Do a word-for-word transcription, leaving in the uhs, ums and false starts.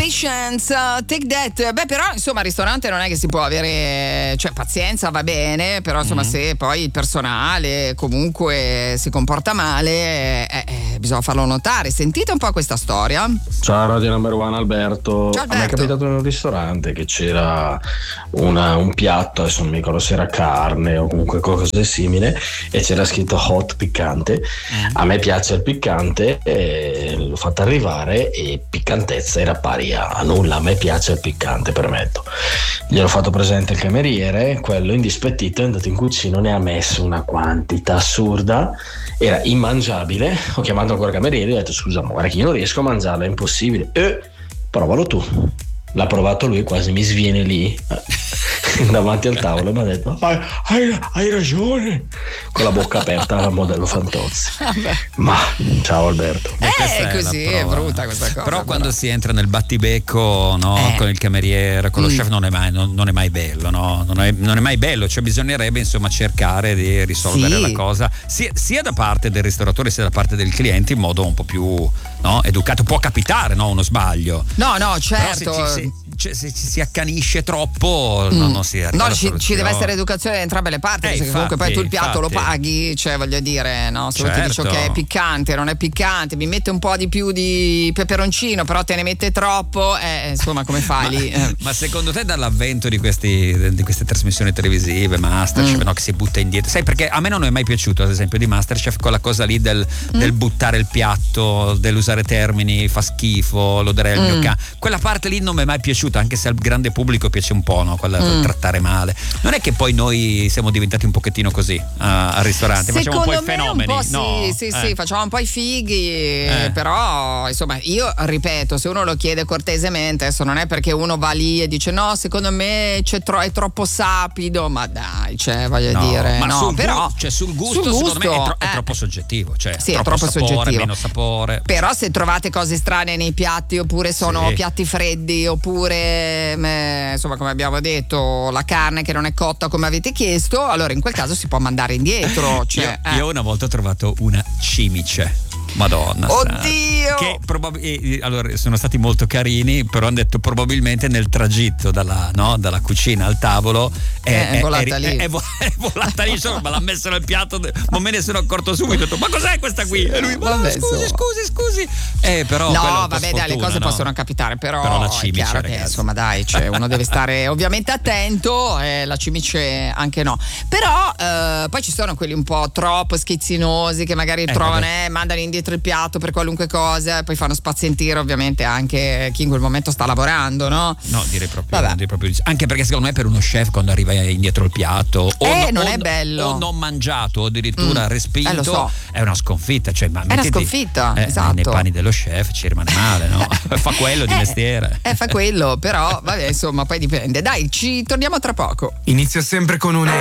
Patience, uh, Take That. Beh, però insomma al ristorante non è che si può avere, cioè pazienza va bene, però insomma mm. se poi il personale comunque si comporta male eh, eh, bisogna farlo notare. Sentite un po' questa storia. Ciao Radio Number One Alberto. Ciao Alberto. A me è capitato in un ristorante che c'era una, un piatto, adesso non mi ricordo se era carne o comunque qualcosa di simile, e c'era scritto hot piccante. Mm. A me piace il piccante, e l'ho fatto arrivare e piccantezza era pari a nulla. A me piace il piccante, permetto. Gliel'ho fatto presente il cameriere, quello indispettito è andato in cucina, ne ha messo una quantità assurda, era immangiabile. Ho chiamato ancora il cameriere e ho detto: scusa, ma guarda che io non riesco a mangiarla, è impossibile. Eh, provalo tu. L'ha provato lui, quasi mi sviene lì davanti al tavolo e mi ha detto: hai, hai, hai ragione, con la bocca aperta al modello Fantozzi. Ma ciao Alberto. Eh, è così, è brutta questa cosa. Però quando si entra nel battibecco, no, eh. con il cameriere, con lo mm. chef, non è mai, non, non è mai bello, no? Non è, non è mai bello, cioè bisognerebbe insomma cercare di risolvere sì. la cosa sia, sia da parte del ristoratore sia da parte del cliente in modo un po' più, no, educato. Può capitare, no, uno sbaglio. No, no, certo. Però se, se, Cioè, se ci si accanisce troppo mm. no, non si arriva no, alla ci, ci deve essere soluzione. educazione da entrambe le parti, eh, perché infatti, comunque poi tu il piatto infatti. lo paghi, cioè voglio dire, no, se certo. uno ti dice ok è piccante, non è piccante, mi mette un po' di più di peperoncino però te ne mette troppo, eh, insomma come fai ma, lì? Eh. Ma secondo te dall'avvento di, questi, di queste trasmissioni televisive, Masterchef, mm. no, che si butta indietro, sai, perché a me non è mai piaciuto ad esempio di Masterchef quella cosa lì del, mm. del buttare il piatto, dell'usare termini fa schifo, lo darei al mm. mio cane, quella parte lì non mi è mai piaciuta, anche se al grande pubblico piace un po', no? Quella mm. trattare male. Non è che poi noi siamo diventati un pochettino così uh, al ristorante, secondo facciamo un po' i fenomeni, un po' no? sì, sì, eh. sì, facciamo un po' i fighi, eh. però insomma io ripeto, se uno lo chiede cortesemente, adesso non è perché uno va lì e dice no, secondo me c'è tro- è troppo sapido, ma dai, cioè voglio no, dire, ma no, sul però gu- cioè sul gusto, sul gusto secondo me è, tro- eh. è troppo soggettivo, cioè sì, troppo, è troppo sapore, soggettivo, meno sapore. Però se trovate cose strane nei piatti, oppure sono sì. piatti freddi, oppure mh, insomma come abbiamo detto la carne che non è cotta come avete chiesto, allora in quel caso si può mandare indietro, cioè, io, eh. io una volta ho trovato una cimice, Madonna, oddio, che probab- eh, allora sono stati molto carini, però hanno detto probabilmente nel tragitto dalla, no, dalla cucina al tavolo è, eh, è volata è, lì è, è, è volata lì, insomma, me l'ha messo nel piatto, ma me ne sono accorto subito, ho detto, ma cos'è questa qui? E lui, ma vabbè, scusi, so. scusi, scusi. Eh, però no, vabbè, vabbè, dai, le cose no? possono capitare, però, però la è cimice, chiaro ragazzi. che insomma dai, cioè, uno deve stare ovviamente attento, eh, la cimice anche no, però eh, poi ci sono quelli un po' troppo schizzinosi che magari eh, trovano, eh, mandano indietro il piatto per qualunque cosa, poi fanno spazientire ovviamente anche chi in quel momento sta lavorando, no? No, direi proprio, direi proprio anche perché secondo me per uno chef quando arriva indietro il piatto o eh, no, non o, è bello, o non mangiato o addirittura mm. respinto, eh, lo so. è una sconfitta, cioè, ma è una mettiti, sconfitta, eh, esatto. nei panni dello chef ci rimane male, no? Fa quello di eh, mestiere, eh, fa quello, però vabbè, insomma poi dipende. Dai, ci torniamo tra poco. Inizia sempre con una